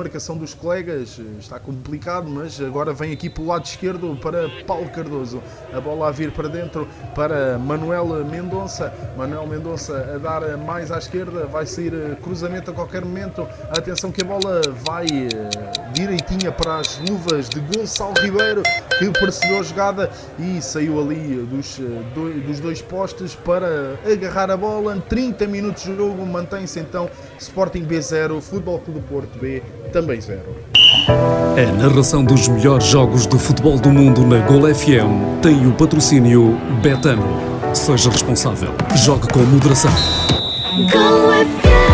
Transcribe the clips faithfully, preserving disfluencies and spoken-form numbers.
marcação dos colegas, está complicado, mas agora vem aqui pelo lado esquerdo para Paulo Cardoso, a bola a vir para dentro para Manuel Mendonça, Manuel Mendonça a dar mais à esquerda, vai sair cruzamento a qualquer momento, atenção que a bola vai direitinha para as luvas de Gonçalo Ribeiro, que percebeu a jogada e saiu ali dos, dos dois postes para agarrar a bola. Trinta minutos de jogo, mantém-se então Sporting B zero, Futebol Clube do Porto B também zero. A narração dos melhores jogos de futebol do mundo na Gol F M tem o patrocínio Betano. Seja responsável. Jogue com moderação. Gol F M.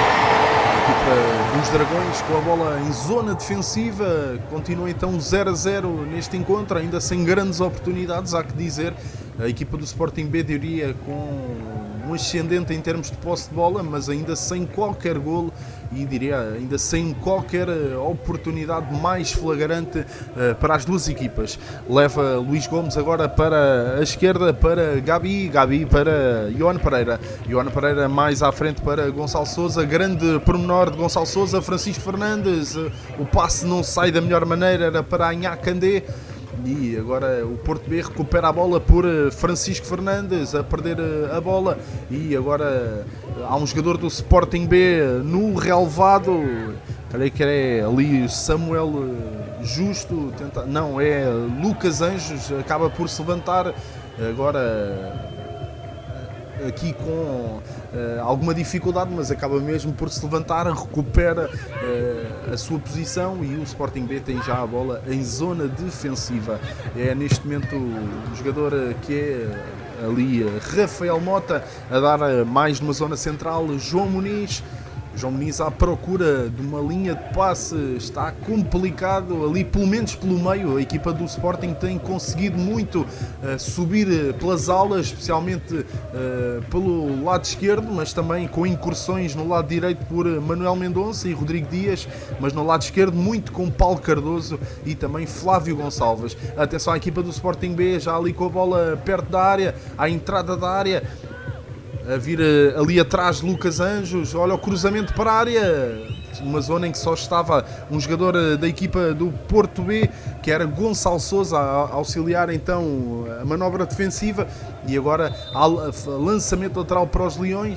Os Dragões com a bola em zona defensiva, continua então zero a zero neste encontro, ainda sem grandes oportunidades, há que dizer. A equipa do Sporting B diria com um ascendente em termos de posse de bola, mas ainda sem qualquer golo e diria ainda sem qualquer oportunidade mais flagrante uh, para as duas equipas. Leva Luís Gomes agora para a esquerda para Gabi, Gabi para Ioane Pereira, Ioane Pereira mais à frente para Gonçalo Sousa, grande pormenor de Gonçalo Sousa, Francisco Fernandes, uh, o passe não sai da melhor maneira, era para Anhá Candé. E agora o Porto B recupera a bola por Francisco Fernandes a perder a bola e agora há um jogador do Sporting B no relevado, creio que é ali Samuel Justo, tenta, não, é Lucas Anjos, acaba por se levantar agora aqui com uh, alguma dificuldade, mas acaba mesmo por se levantar, recupera uh, a sua posição e o Sporting B tem já a bola em zona defensiva. É neste momento o jogador que é ali Rafael Mota a dar mais numa zona central, João Muniz. João Muniz à procura de uma linha de passe, está complicado ali, pelo menos pelo meio. A equipa do Sporting tem conseguido muito uh, subir pelas aulas, especialmente uh, pelo lado esquerdo, mas também com incursões no lado direito por Manuel Mendonça e Rodrigo Dias, mas no lado esquerdo muito com Paulo Cardoso e também Flávio Gonçalves. Atenção à equipa do Sporting B, já ali com a bola perto da área, à entrada da área, a vir ali atrás Lucas Anjos, olha o cruzamento para a área, uma zona em que só estava um jogador da equipa do Porto B, que era Gonçalo Sousa, a auxiliar então a manobra defensiva, e agora lançamento lateral para os Leões.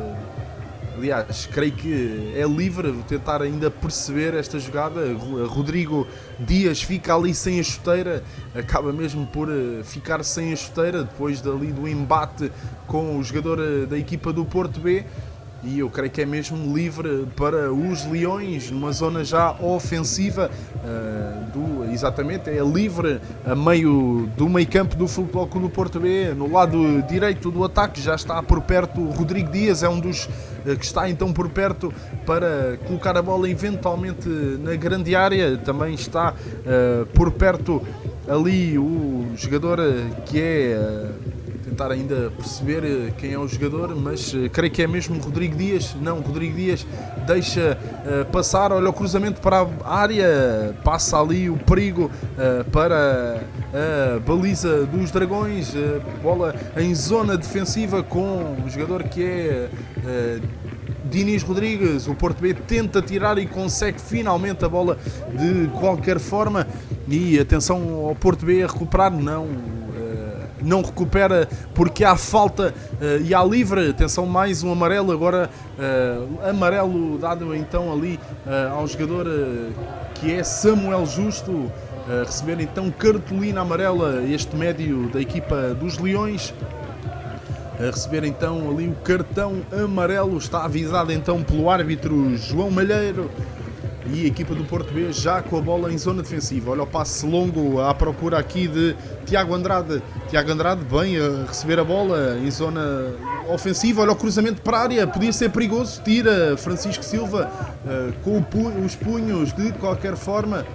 Aliás, creio que é livre, vou tentar ainda perceber esta jogada. Rodrigo Dias fica ali sem a chuteira, acaba mesmo por ficar sem a chuteira depois dali do embate com o jogador da equipa do Porto B. E eu creio que é mesmo livre para os Leões, numa zona já ofensiva, uh, do, exatamente, é livre a meio do meio campo do Futebol Clube do Porto B, no lado direito do ataque, já está por perto o Rodrigo Dias, é um dos uh, que está então por perto para colocar a bola eventualmente na grande área, também está uh, por perto ali o jogador que é... Uh, tentar ainda perceber quem é o jogador, mas uh, creio que é mesmo Rodrigo Dias. Não, Rodrigo Dias deixa uh, passar, olha o cruzamento para a área, passa ali o perigo uh, para a baliza dos Dragões, uh, bola em zona defensiva com o jogador que é uh, Diniz Rodrigues. O Porto B tenta tirar e consegue finalmente a bola de qualquer forma, e atenção ao Porto B a recuperar, não não recupera porque há falta uh, e há livre. Atenção, mais um amarelo agora, uh, amarelo dado então ali uh, ao jogador uh, que é Samuel Justo, uh, receber então cartolina amarela, este médio da equipa dos Leões, a receber então ali o cartão amarelo, está avisado então pelo árbitro João Malheiro. E a equipa do Porto B já com a bola em zona defensiva. Olha o passe longo à procura aqui de Tiago Andrade. Tiago Andrade bem a receber a bola em zona ofensiva. Olha o cruzamento para a área. Podia ser perigoso. Tira Francisco Silva uh, com pu- os punhos de qualquer forma.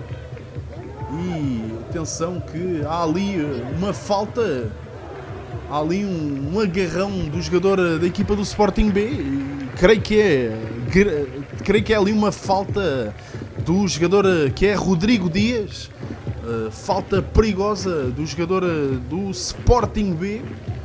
E atenção que há ali uma falta. Há ali um, um agarrão do jogador da equipa do Sporting B. E creio que é... Creio que é ali uma falta do jogador que é Rodrigo Dias, uh, falta perigosa do jogador do Sporting B,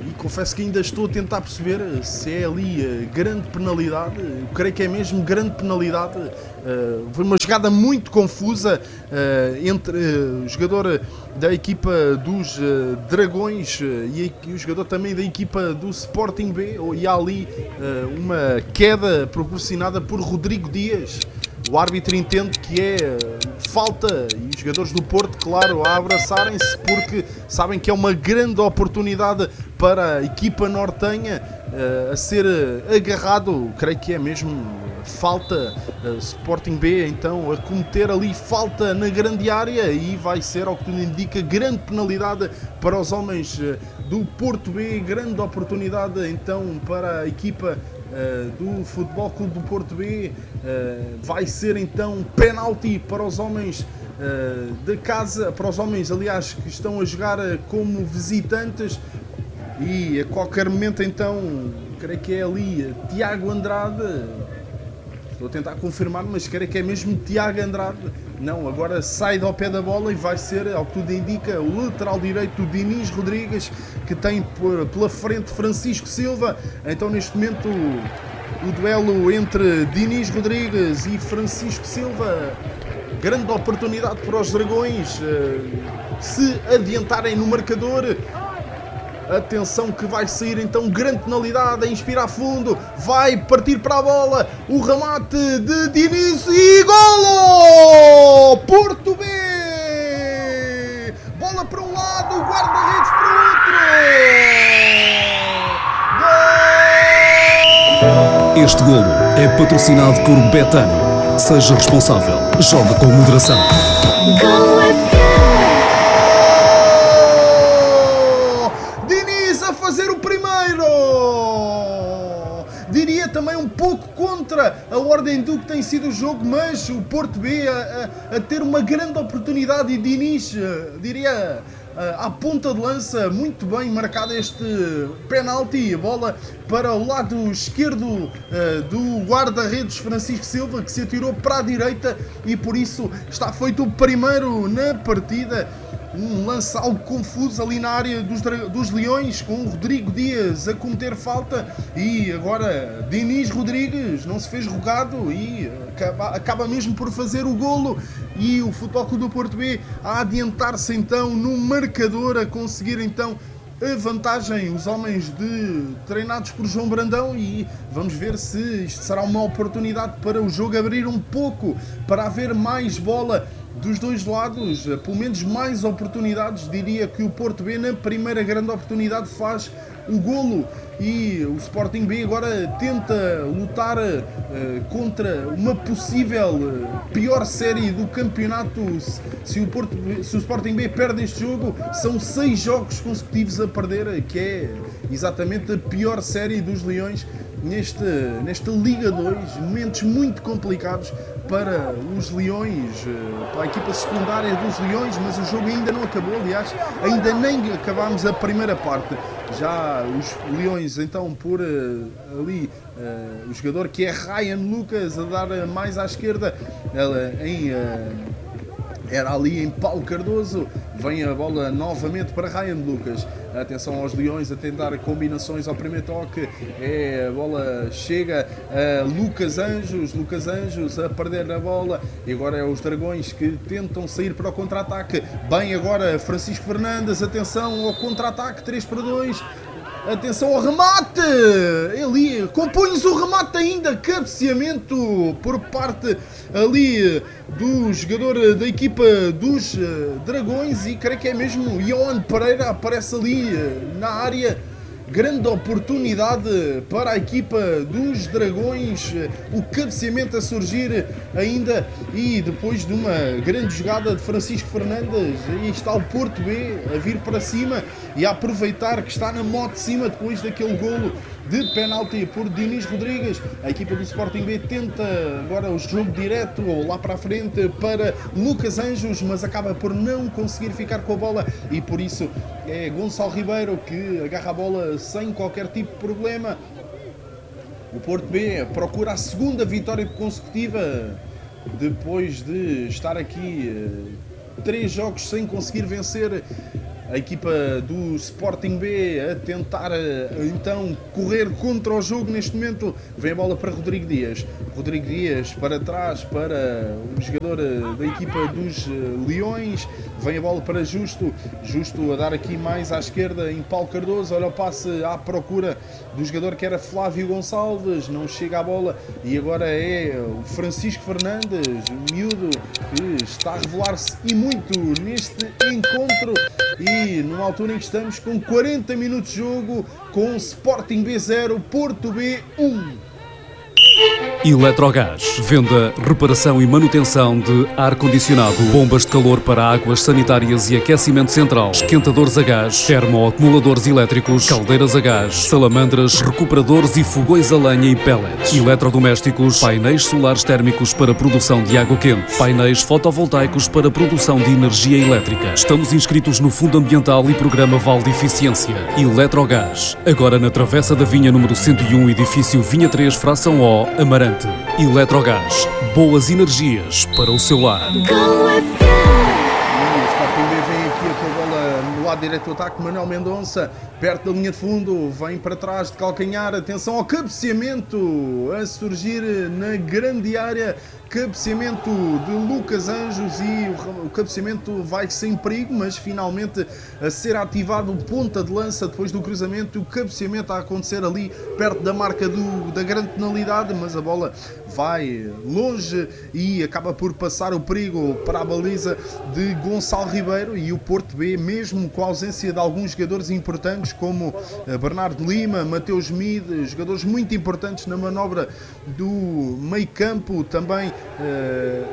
e confesso que ainda estou a tentar perceber se é ali grande penalidade. Eu creio que é mesmo grande penalidade. Uh, foi uma jogada muito confusa uh, entre uh, o jogador da equipa dos uh, Dragões uh, e, e o jogador também da equipa do Sporting B, e há ali uh, uma queda proporcionada por Rodrigo Dias. O árbitro entende que é uh, falta, e os jogadores do Porto, claro, a abraçarem-se porque sabem que é uma grande oportunidade para a equipa nortenha uh, a ser uh, agarrado. Creio que é mesmo falta, uh, Sporting B então a cometer ali falta na grande área, e vai ser, ao que tudo indica, grande penalidade para os homens uh, do Porto B. Grande oportunidade então para a equipa Uh, do Futebol Clube do Porto B. Uh, vai ser então penalti para os homens uh, da casa, para os homens, aliás, que estão a jogar uh, como visitantes, e a qualquer momento então, creio que é ali uh, Tiago Andrade. Estou a tentar confirmar, mas creio que é mesmo Tiago Andrade. Não, agora sai ao pé da bola e vai ser, ao que tudo indica, o lateral direito Diniz Rodrigues, que tem por, pela frente Francisco Silva. Então, neste momento, o, o duelo entre Diniz Rodrigues e Francisco Silva. Grande oportunidade para os Dragões uh, se adiantarem no marcador. Atenção que vai sair então grande penalidade, a inspirar fundo, vai partir para a bola, o remate de Diniz e golo! Porto B! Bola para um lado, guarda-redes para o outro! Gol! Este golo é patrocinado por Betano. Seja responsável, joga com moderação. Go F M. Fazer o primeiro, diria também um pouco contra a ordem do que tem sido o jogo, mas o Porto B a, a, a ter uma grande oportunidade, e Diniz, diria, à ponta de lança, muito bem marcado este penalti. A bola para o lado esquerdo uh, do guarda-redes Francisco Silva, que se atirou para a direita, e por isso está feito o primeiro na partida. Um lance algo confuso ali na área dos, dos Leões, com o Rodrigo Dias a cometer falta, e agora Diniz Rodrigues não se fez rogado e acaba, acaba mesmo por fazer o golo, e o Futebol Clube do Porto B a adiantar-se então no marcador, a conseguir então a vantagem, os homens de, treinados por João Brandão, e vamos ver se isto será uma oportunidade para o jogo abrir um pouco, para haver mais bola dos dois lados, pelo menos mais oportunidades. Diria que o Porto B na primeira grande oportunidade faz o golo, e o Sporting B agora tenta lutar uh, contra uma possível uh, pior série do campeonato. Se o, Porto, se o Sporting B perde este jogo, são seis jogos consecutivos a perder, que é exatamente a pior série dos Leões neste, nesta Liga dois. Momentos muito complicados para os Leões, para a equipa secundária dos Leões, mas o jogo ainda não acabou. Aliás, ainda nem acabámos a primeira parte. Já os Leões então por uh, ali uh, o jogador que é Ryan Lucas a dar uh, mais à esquerda, uh, em uh, era ali em Paulo Cardoso. Vem a bola novamente para Ryan Lucas. Atenção aos Leões a tentar combinações ao primeiro toque. É, a bola chega a Lucas Anjos. Lucas Anjos a perder a bola. E agora é os Dragões que tentam sair para o contra-ataque. Bem agora Francisco Fernandes. Atenção ao contra-ataque. três para dois. Atenção ao remate! Ali, compõe-se o remate ainda, cabeceamento por parte ali do jogador da equipa dos Dragões, e creio que é mesmo Johan Pereira, aparece ali na área. Grande oportunidade para a equipa dos Dragões, o cabeceamento a surgir ainda, e depois de uma grande jogada de Francisco Fernandes, aí está o Porto B a vir para cima e a aproveitar que está na moto de cima depois daquele golo de penalti por Diniz Rodrigues. A equipa do Sporting B tenta agora o jogo direto ou lá para a frente para Lucas Anjos, mas acaba por não conseguir ficar com a bola, e por isso é Gonçalo Ribeiro que agarra a bola sem qualquer tipo de problema. O Porto B procura a segunda vitória consecutiva depois de estar aqui uh, três jogos sem conseguir vencer a equipa do Sporting B a tentar então correr contra o jogo neste momento. Vem a bola para Rodrigo Dias. Rodrigo Dias para trás para o jogador da equipa dos Leões. Vem a bola para Justo. Justo a dar aqui mais à esquerda em Paulo Cardoso. Olha o passe à procura do jogador que era Flávio Gonçalves. Não chega à bola e agora é o Francisco Fernandes, o miúdo que está a revelar-se e muito neste encontro. E numa altura em que estamos com quarenta minutos de jogo, com Sporting B zero, Porto B um. Eletrogás. Venda, reparação e manutenção de ar-condicionado, bombas de calor para águas sanitárias e aquecimento central, esquentadores a gás, termoacumuladores elétricos, caldeiras a gás, salamandras, recuperadores e fogões a lenha e pellets, eletrodomésticos, painéis solares térmicos para produção de água quente, painéis fotovoltaicos para produção de energia elétrica. Estamos inscritos no Fundo Ambiental e Programa Vale de Eficiência. Eletrogás. Agora na Travessa da Vinha número cento e um, edifício Vinha três, fração O, Amarante. Eletrogás, boas energias para o seu lar. Go F M. O Sporting B vem aqui com a bola no lado direito do ataque. Manuel Mendonça, perto da linha de fundo, vem para trás de calcanhar. Atenção ao cabeceamento a surgir na grande área. Cabeceamento de Lucas Anjos e o, o cabeceamento vai sem perigo, mas finalmente a ser ativado ponta de lança depois do cruzamento. O cabeceamento a acontecer ali perto da marca do, da grande penalidade, mas a bola vai longe e acaba por passar o perigo para a baliza de Gonçalo Ribeiro. E o Porto B, mesmo com a ausência de alguns jogadores importantes como Bernardo Lima, Mateus Mide, jogadores muito importantes na manobra do meio campo, também Uh,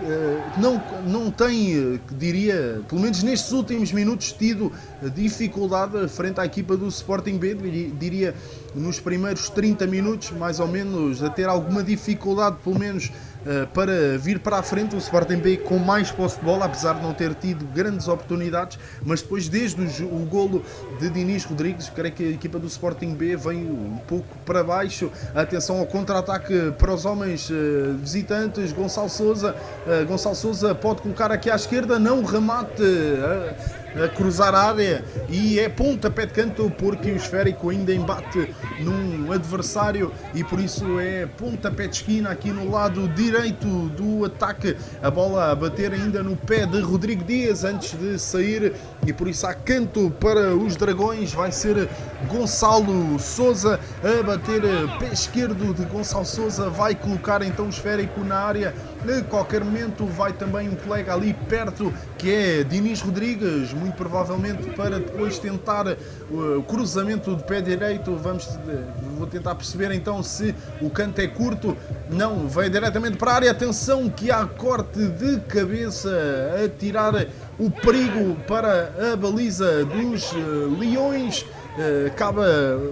uh, não, não tem, diria, pelo menos nestes últimos minutos, tido dificuldade frente à equipa do Sporting B, diria nos primeiros trinta minutos, mais ou menos, a ter alguma dificuldade, pelo menos, Uh, para vir para a frente. O Sporting B com mais posse de bola, apesar de não ter tido grandes oportunidades, mas depois desde o, o golo de Dinis Rodrigues, creio que a equipa do Sporting B vem um pouco para baixo. Atenção ao contra-ataque para os homens uh, visitantes. Gonçalo Sousa, uh, Gonçalo Sousa pode colocar aqui à esquerda, não remate uh, a cruzar a área e é pontapé de canto porque o esférico ainda embate num adversário e por isso é pontapé de esquina aqui no lado direito do ataque. A bola a bater ainda no pé de Rodrigo Dias antes de sair e por isso há canto para os Dragões. Vai ser Gonçalo Sousa a bater pé esquerdo de Gonçalo Sousa, vai colocar então o esférico na área. A qualquer momento vai também um colega ali perto que é Dinis Rodrigues, muito provavelmente para depois tentar o cruzamento de pé direito. Vamos, vou tentar perceber então se o canto é curto. Não, vai diretamente para a área. Atenção que há corte de cabeça a tirar o perigo para a baliza dos Leões. Acaba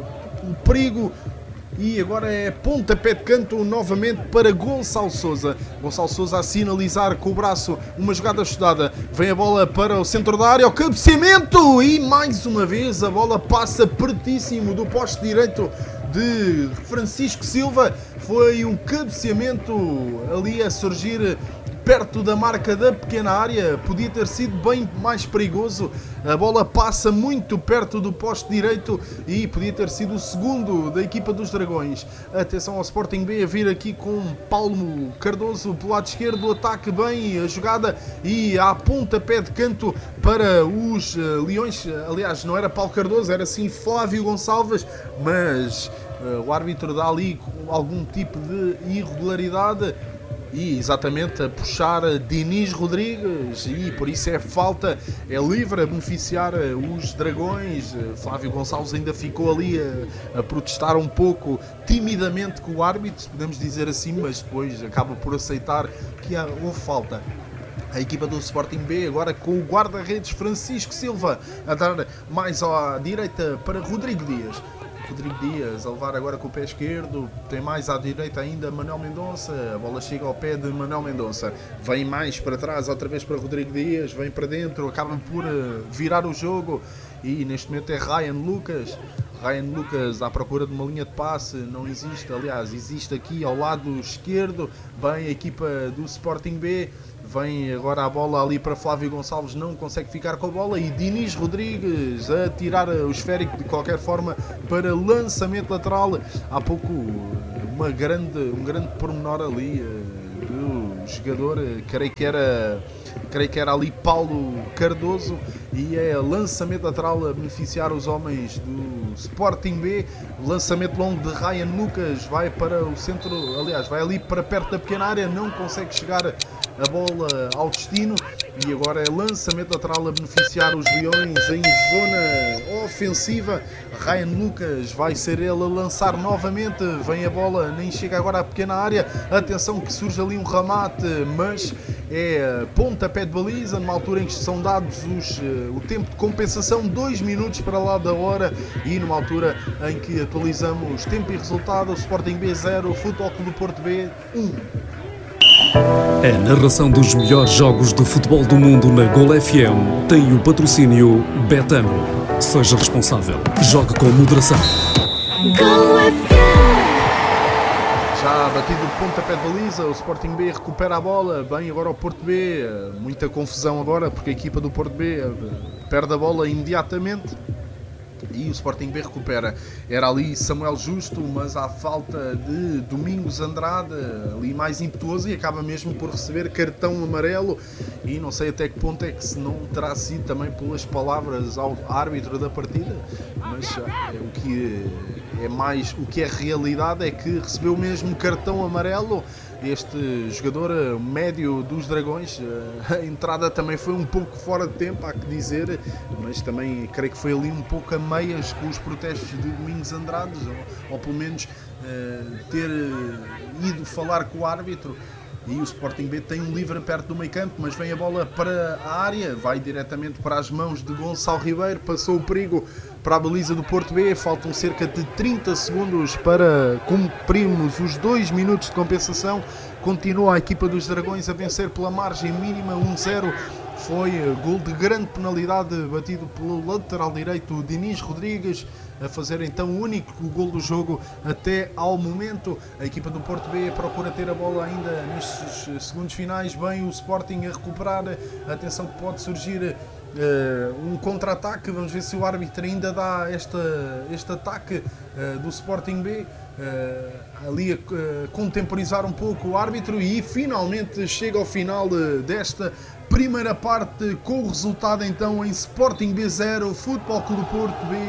o perigo. E agora é pontapé de canto novamente para Gonçalo Sousa. Gonçalo Sousa a sinalizar com o braço uma jogada estudada. Vem a bola para o centro da área, o cabeceamento e mais uma vez a bola passa pertíssimo do poste direito de Francisco Silva. Foi um cabeceamento ali a surgir perto da marca da pequena área, podia ter sido bem mais perigoso. A bola passa muito perto do poste direito e podia ter sido o segundo da equipa dos Dragões. Atenção ao Sporting B a vir aqui com Paulo Cardoso pelo lado esquerdo, o ataque bem a jogada e há pontapé de canto para os uh, Leões. Aliás, não era Paulo Cardoso, era sim Flávio Gonçalves, mas uh, o árbitro dá ali algum tipo de irregularidade. E exatamente a puxar Dinis Rodrigues e por isso é falta, é livre a beneficiar os Dragões. Flávio Gonçalves ainda ficou ali a, a protestar um pouco timidamente com o árbitro, se podemos dizer assim, mas depois acaba por aceitar que houve falta. A equipa do Sporting B agora com o guarda-redes Francisco Silva a dar mais à direita para Rodrigo Dias. Rodrigo Dias a levar agora com o pé esquerdo, tem mais à direita ainda Manuel Mendonça, a bola chega ao pé de Manuel Mendonça, vem mais para trás outra vez para Rodrigo Dias, vem para dentro, acaba por virar o jogo e neste momento é Ryan Lucas, Ryan Lucas à procura de uma linha de passe, não existe, aliás, existe aqui ao lado esquerdo, bem a equipa do Sporting B, vem agora a bola ali para Flávio Gonçalves, não consegue ficar com a bola, e Dinis Rodrigues a tirar o esférico de qualquer forma para lançamento lateral. Há pouco uma grande, um grande pormenor ali do jogador, creio que era... creio que era ali Paulo Cardoso, e é lançamento lateral a beneficiar os homens do Sporting B. Lançamento longo de Ryan Lucas, vai para o centro, aliás, vai ali para perto da pequena área, não consegue chegar a bola ao destino, e agora é lançamento lateral a beneficiar os Leões em zona ofensiva. Ryan Lucas vai ser ele a lançar novamente, vem a bola, nem chega agora à pequena área, atenção que surge ali um remate, mas é pontapé de baliza, numa altura em que são dados os, o tempo de compensação, dois minutos para lá da hora, e numa altura em que atualizamos tempo e resultado, Sporting B zero, Futebol Clube do Porto B um. A narração dos melhores jogos do futebol do mundo na Gol F M tem o patrocínio Betano. Seja responsável. Jogue com moderação. Go F M. Já batido de pontapé de baliza, o Sporting B recupera a bola, bem agora o Porto B, muita confusão agora porque a equipa do Porto B perde a bola imediatamente. E o Sporting B recupera. Era ali Samuel Justo, mas há falta de Domingos Andrade, ali mais impetuoso, e acaba mesmo por receber cartão amarelo. E não sei até que ponto é que se não terá sido também pelas palavras ao árbitro da partida, mas é, o que é mais, o que é realidade é que recebeu mesmo cartão amarelo este jogador médio dos Dragões. A entrada também foi um pouco fora de tempo, há que dizer, mas também creio que foi ali um pouco a meias com os protestos de Domingos Andrade, ou, ou pelo menos uh, ter ido falar com o árbitro. E o Sporting B tem um livre perto do meio campo, mas vem a bola para a área, vai diretamente para as mãos de Gonçalo Ribeiro, passou o perigo para a baliza do Porto B, faltam cerca de trinta segundos para cumprirmos os dois minutos de compensação. Continua a equipa dos Dragões a vencer pela margem mínima um zero. Foi gol de grande penalidade batido pelo lateral direito Dinis Rodrigues, a fazer então o único gol do jogo até ao momento. A equipa do Porto B procura ter a bola ainda nestes segundos finais, bem o Sporting a recuperar, atenção que pode surgir Uh, um contra-ataque, vamos ver se o árbitro ainda dá esta, este ataque uh, do Sporting B, uh, ali a uh, contemporizar um pouco o árbitro, e finalmente chega ao final uh, desta primeira parte com o resultado então em Sporting B zero, Futebol Clube do Porto B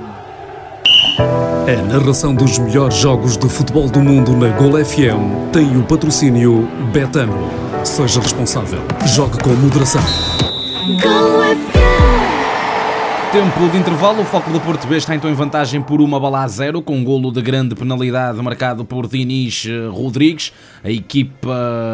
um. A narração dos melhores jogos do futebol do mundo na Gol F M tem o patrocínio Betano. Seja responsável. Jogue com moderação. Go F M. Tempo de intervalo, o Foco do Porto B está então em vantagem por uma bola a zero, com um golo de grande penalidade marcado por Dinis Rodrigues. A equipa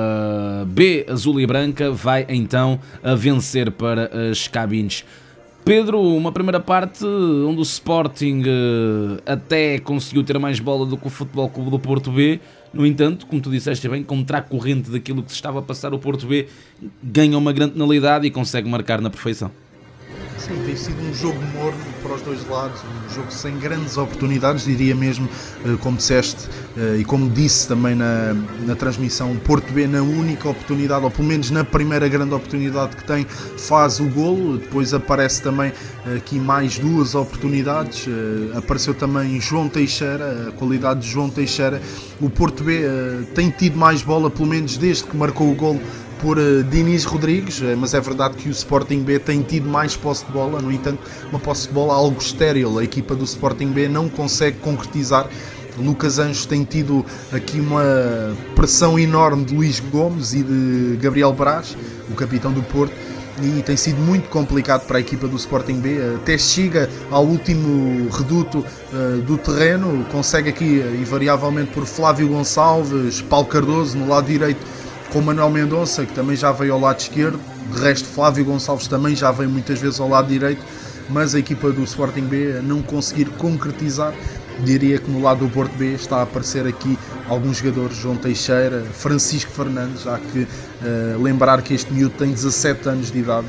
B, azul e branca, vai então a vencer para as cabines. Pedro, uma primeira parte onde o Sporting até conseguiu ter mais bola do que o Futebol Clube do Porto B. No entanto, como tu disseste bem, contra a corrente daquilo que se estava a passar, o Porto B ganha uma grande penalidade e consegue marcar na perfeição. Sim, tem sido um jogo morno para os dois lados, um jogo sem grandes oportunidades, diria mesmo, como disseste e como disse também na, na transmissão, o Porto B na única oportunidade, ou pelo menos na primeira grande oportunidade que tem, faz o golo. Depois aparece também aqui mais duas oportunidades, apareceu também João Teixeira, a qualidade de João Teixeira. O Porto B tem tido mais bola, pelo menos desde que marcou o golo por uh, Dinis Rodrigues, mas é verdade que o Sporting B tem tido mais posse de bola, no entanto uma posse de bola algo estéril, a equipa do Sporting B não consegue concretizar. Lucas Anjos tem tido aqui uma pressão enorme de Luís Gomes e de Gabriel Braz, o capitão do Porto, e tem sido muito complicado para a equipa do Sporting B, até chega ao último reduto uh, do terreno, consegue aqui uh, invariavelmente por Flávio Gonçalves, Paulo Cardoso no lado direito, com Manuel Mendonça, que também já veio ao lado esquerdo. De resto, Flávio Gonçalves também já veio muitas vezes ao lado direito, mas a equipa do Sporting B a não conseguir concretizar. Diria que no lado do Porto B está a aparecer aqui alguns jogadores, João Teixeira, Francisco Fernandes. Há que uh, lembrar que este miúdo tem dezassete anos de idade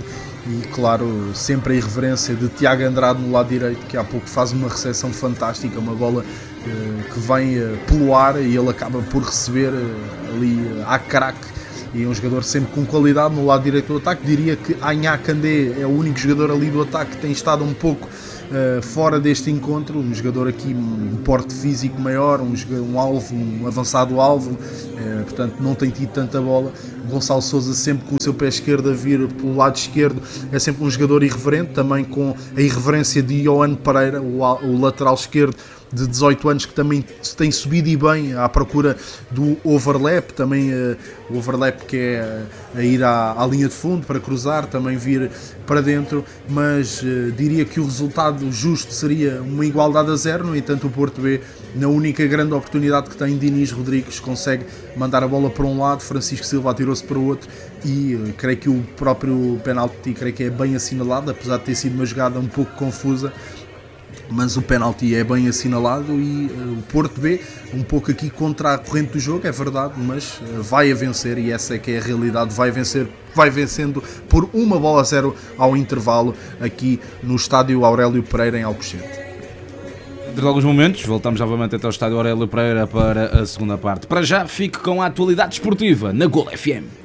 e claro, sempre a irreverência de Tiago Andrade no lado direito, que há pouco faz uma recepção fantástica, uma bola uh, que vem uh, pelo ar e ele acaba por receber uh, ali uh, à craque, e é um jogador sempre com qualidade no lado direito do ataque. Diria que Anhá Kandé é o único jogador ali do ataque que tem estado um pouco uh, fora deste encontro, um jogador aqui um porte físico maior, um, um alvo, um avançado alvo, uh, portanto não tem tido tanta bola. Gonçalo Sousa sempre com o seu pé esquerdo a vir pelo lado esquerdo, é sempre um jogador irreverente, também com a irreverência de Ioane Pereira, o, o lateral esquerdo de dezoito anos, que também tem subido e bem à procura do overlap, também uh, o overlap que é uh, a ir à, à linha de fundo para cruzar, também vir para dentro, mas uh, diria que o resultado justo seria uma igualdade a zero. No entanto, o Porto B, na única grande oportunidade que tem, Dinis Rodrigues consegue mandar a bola para um lado, Francisco Silva atirou-se para o outro e uh, creio que o próprio penalti creio que é bem assinalado, apesar de ter sido uma jogada um pouco confusa, mas o penalti é bem assinalado e uh, o Porto B, um pouco aqui contra a corrente do jogo, é verdade, mas uh, vai a vencer, e essa é que é a realidade, vai vencer, vai vencendo por uma bola a zero ao intervalo aqui no estádio Aurélio Pereira em Alcochete. Dentro de alguns momentos voltamos novamente até ao estádio Aurélio Pereira para a segunda parte. Para já, fique com a atualidade esportiva na Gol F M.